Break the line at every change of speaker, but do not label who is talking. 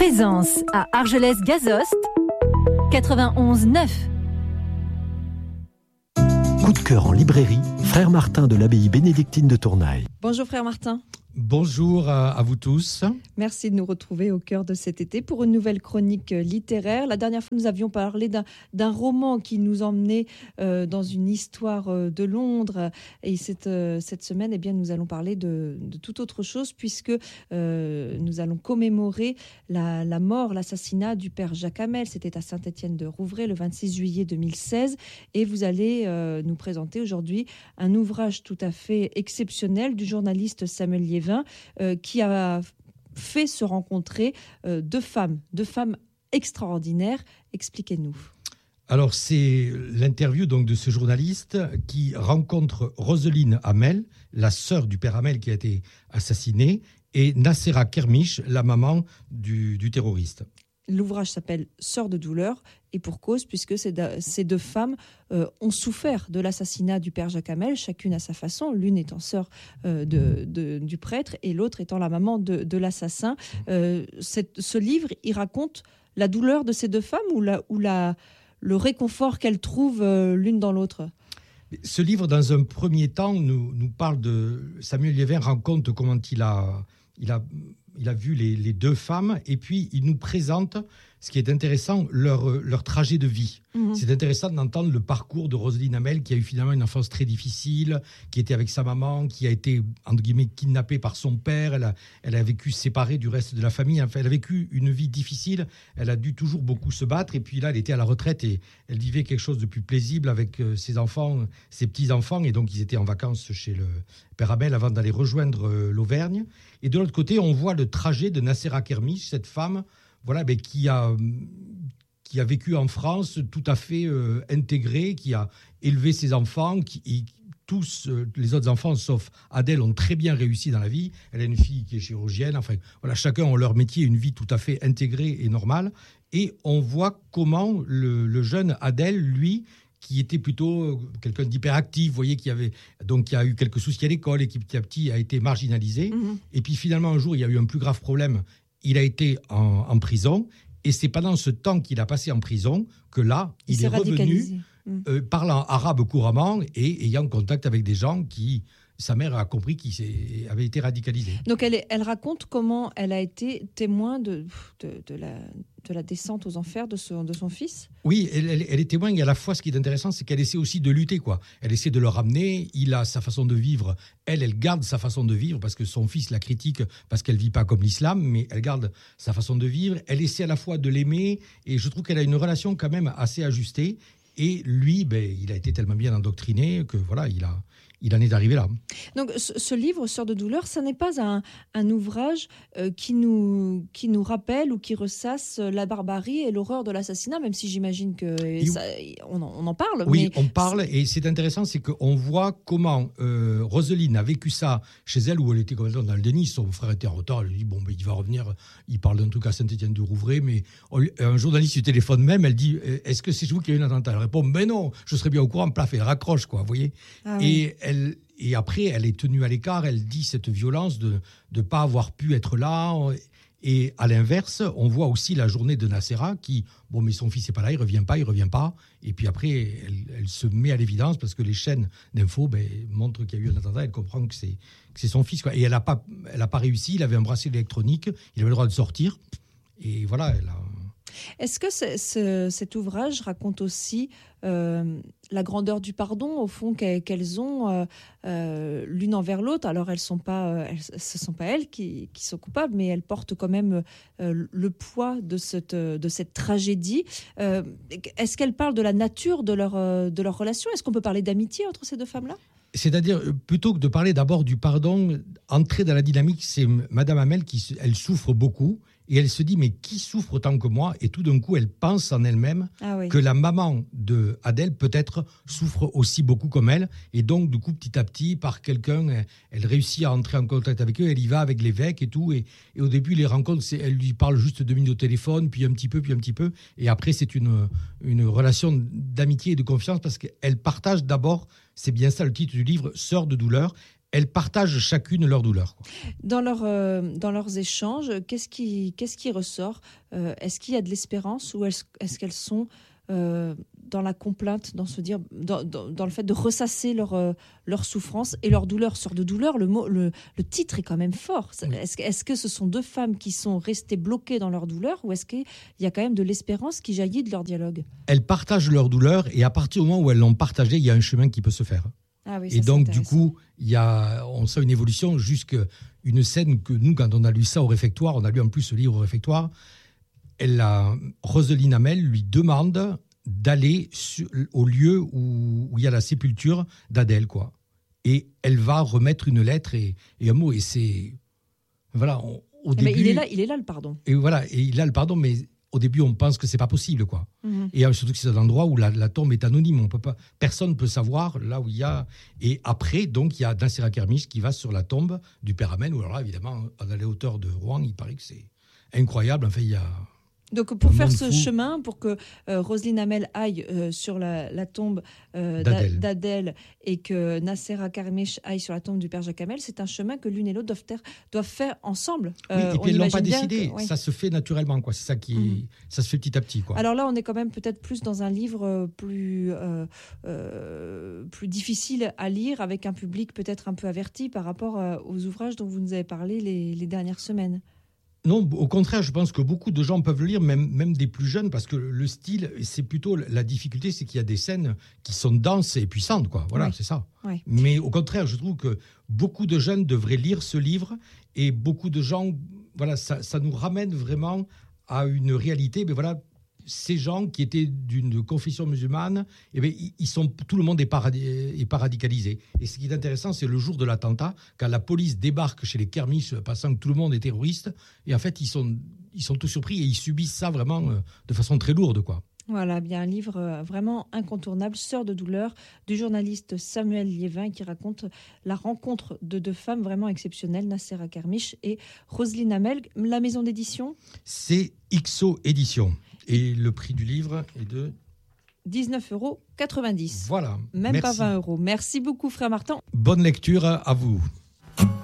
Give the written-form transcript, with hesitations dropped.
Présence à Argelès-Gazost, 91.9.
Coup de cœur en librairie, Frère Martin de l'abbaye bénédictine de Tournaille.
Bonjour Frère Martin.
Bonjour à vous tous.
Merci de nous retrouver au cœur de cet été pour une nouvelle chronique littéraire. La dernière fois, nous avions parlé d'un roman qui nous emmenait dans une histoire de Londres. Et cette semaine, eh bien, nous allons parler de toute autre chose puisque nous allons commémorer la mort, l'assassinat du père Jacques Hamel. C'était à Saint-Étienne-de-Rouvray le 26 juillet 2016. Et vous allez nous présenter aujourd'hui un ouvrage tout à fait exceptionnel du journaliste Samuel Liévin qui a fait se rencontrer deux femmes extraordinaires. Expliquez-nous.
Alors, c'est l'interview donc de ce journaliste qui rencontre Roselyne Hamel, la sœur du père Hamel qui a été assassiné, et Nacera Kermiche, la maman du terroriste.
L'ouvrage s'appelle « Sœurs de douleur » et pour cause, puisque ces deux femmes ont souffert de l'assassinat du père Jacques Hamel, chacune à sa façon, l'une étant sœur du prêtre et l'autre étant la maman de l'assassin. Ce livre, il raconte la douleur de ces deux femmes ou le réconfort qu'elles trouvent l'une dans l'autre.
Ce livre, dans un premier temps, nous parle de... Samuel Liévin raconte comment il a vu les deux femmes et puis il nous présente, ce qui est intéressant, leur trajet de vie. Mmh. C'est intéressant d'entendre le parcours de Roselyne Hamel qui a eu finalement une enfance très difficile, qui était avec sa maman, qui a été, entre guillemets, kidnappée par son père. Elle a vécu séparée du reste de la famille. Enfin, elle a vécu une vie difficile. Elle a dû toujours beaucoup se battre. Et puis là, elle était à la retraite et elle vivait quelque chose de plus paisible avec ses enfants, ses petits-enfants. Et donc, ils étaient en vacances chez le père Hamel avant d'aller rejoindre l'Auvergne. Et de l'autre côté, on voit le trajet de Nacera Kermiche, cette femme qui a vécu en France tout à fait intégrée, qui a élevé ses enfants, tous les autres enfants, sauf Adèle, ont très bien réussi dans la vie. Elle a une fille qui est chirurgienne. Enfin, voilà, chacun a leur métier, une vie tout à fait intégrée et normale. Et on voit comment le jeune Adèle, lui, qui était plutôt quelqu'un d'hyperactif, vous voyez, qui a eu quelques soucis à l'école et qui petit à petit a été marginalisé. Mmh. Et puis finalement, un jour, il y a eu un plus grave problème. Il a été en prison et c'est pendant ce temps qu'il a passé en prison que là, il est revenu parlant arabe couramment et ayant contact avec des gens qui... Sa mère a compris qu'il avait été radicalisé.
Donc elle raconte comment elle a été témoin de la descente aux enfers de son fils.
Oui, elle est témoin et à la fois ce qui est intéressant, c'est qu'elle essaie aussi de lutter, quoi. Elle essaie de le ramener, il a sa façon de vivre, elle garde sa façon de vivre parce que son fils la critique parce qu'elle ne vit pas comme l'islam, mais elle garde sa façon de vivre. Elle essaie à la fois de l'aimer et je trouve qu'elle a une relation quand même assez ajustée. Et lui, il a été tellement bien endoctriné que voilà, il en est arrivé là.
Donc ce livre, Sœurs de douleur, ça n'est pas un ouvrage qui nous rappelle ou qui ressasse la barbarie et l'horreur de l'assassinat, même si j'imagine qu'on en parle.
Oui, on parle et c'est intéressant, c'est qu'on voit comment Roselyne a vécu ça chez elle où elle était complètement dans le déni. Son frère était en retard, elle dit il va revenir, il parle d'un truc à Saint-Étienne-de-Rouvray, mais un journaliste du téléphone même, elle dit est-ce que c'est vous qui avez eu un attentat? Elle répond non, je serais bien au courant, plaf, elle raccroche, quoi, vous voyez. Ah, oui. Et après, elle est tenue à l'écart, elle dit cette violence de ne pas avoir pu être là. Et à l'inverse, on voit aussi la journée de Nacera qui, mais son fils n'est pas là, il revient pas. Et puis après, elle se met à l'évidence parce que les chaînes d'infos montrent qu'il y a eu un attentat, elle comprend que c'est son fils, quoi. Et elle n'a pas réussi, il avait un bracelet électronique, il avait le droit de sortir. Et voilà, elle a...
Est-ce que cet ouvrage raconte aussi la grandeur du pardon, au fond, qu'elles ont l'une envers l'autre? Alors, ce sont pas elles qui sont coupables, mais elles portent quand même le poids de cette tragédie. Est-ce qu'elles parlent de la nature de leur relation? Est-ce qu'on peut parler d'amitié entre ces deux femmes-là?
C'est-à-dire, plutôt que de parler d'abord du pardon, entrer dans la dynamique, c'est Madame Hamel elle souffre beaucoup. Et elle se dit, mais qui souffre autant que moi? Et tout d'un coup, elle pense en elle-même que la maman de Adèle, peut-être, souffre aussi beaucoup comme elle. Et donc, du coup, petit à petit, par quelqu'un, elle réussit à entrer en contact avec eux. Elle y va avec l'évêque et tout. Et au début, les rencontres, elle lui parle juste 2 minutes au téléphone, puis un petit peu. Et après, c'est une relation d'amitié et de confiance parce qu'elle partage d'abord, c'est bien ça le titre du livre, Sœurs de douleur. elles partagent chacune leur douleur, quoi.
Dans leurs échanges, qu'est-ce qui ressort? Est-ce qu'il y a de l'espérance ou est-ce qu'elles sont dans la complainte, dans le fait de ressasser leur souffrance et leur douleur? Sur de douleur, le titre est quand même fort.
Oui.
Est-ce que ce sont deux femmes qui sont restées bloquées dans leur douleur ou est-ce qu'il y a quand même de l'espérance qui jaillit de leur dialogue?
Elles partagent leur douleur et à partir du moment où elles l'ont partagée, il y a un chemin qui peut se faire.
Ah oui,
Et donc, du coup, on sent une évolution jusqu'à une scène que nous, quand on a lu ça au réfectoire, on a lu en plus ce livre au réfectoire, Roselyne Hamel lui demande d'aller au lieu où il y a la sépulture d'Adèle, quoi. Et elle va remettre une lettre et un mot. Et c'est... Voilà, au début...
Mais il est là le pardon.
Et voilà, et il a le pardon, mais au début, on pense que c'est pas possible, quoi.
Mhm.
Et surtout que c'est un endroit où la tombe est anonyme. On peut pas, personne ne peut savoir là où il y a... Et après, donc, il y a Nacera Kermiche qui va sur la tombe du père Hamel, où alors là, évidemment, à la hauteur de Rouen, il paraît que c'est incroyable. Enfin, il y a...
Donc pour faire ce
fou.
chemin, pour que Roselyne Hamel aille sur la tombe d'Adèle et que Nacera Kermiche aille sur la tombe du père Jacques Hamel, c'est un chemin que l'une et l'autre doivent faire ensemble.
Oui, et puis elles ne l'ont pas décidé,
oui.
Ça se fait naturellement, quoi. C'est ça qui ça se fait petit à petit, quoi.
Alors là, on est quand même peut-être plus dans un livre plus difficile à lire, avec un public peut-être un peu averti par rapport aux ouvrages dont vous nous avez parlé les dernières semaines.
Non, au contraire, je pense que beaucoup de gens peuvent le lire, même des plus jeunes, parce que le style, c'est plutôt la difficulté, c'est qu'il y a des scènes qui sont denses et puissantes, quoi. Voilà, oui. C'est ça.
Oui.
Mais au contraire, je trouve que beaucoup de jeunes devraient lire ce livre et beaucoup de gens, voilà, ça nous ramène vraiment à une réalité. Mais voilà, ces gens qui étaient d'une confession musulmane, eh bien, tout le monde est pas radicalisé. Et ce qui est intéressant, c'est le jour de l'attentat, quand la police débarque chez les Kermiche, pensant que tout le monde est terroriste, et en fait, ils sont tous surpris et ils subissent ça vraiment de façon très lourde, quoi.
Voilà, bien un livre vraiment incontournable, Sœurs de douleur, du journaliste Samuel Liévin, qui raconte la rencontre de deux femmes vraiment exceptionnelles, Nacera Kermiche et Roselyne Hamel. La maison d'édition ?
C'est XO Édition. Et le prix du livre est de
19,90 €.
Voilà.
Même
merci.
Pas 20 €. Merci beaucoup, frère Martin.
Bonne lecture à vous.